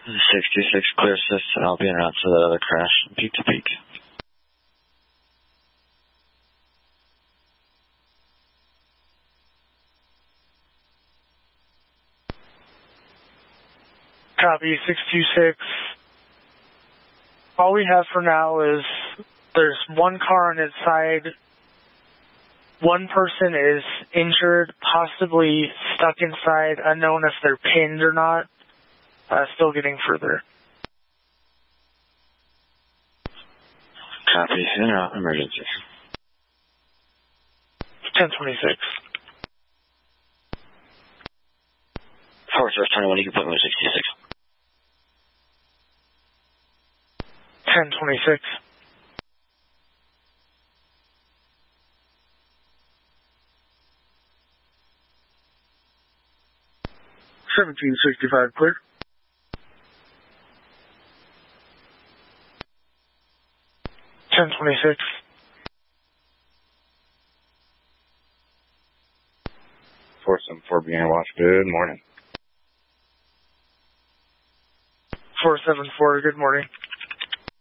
66 clear assist, and I'll be en route to the other crash, peak to peak. Copy, 626. All we have for now is there's one car on its side. One person is injured, possibly stuck inside, unknown if they're pinned or not. Still getting further. Copy, en route, emergency. 1026. Forward Source 21, you can put me with 66. 1026. $1765 clear. $1026. Force 74 beginning watch. Good morning. 474. Good morning.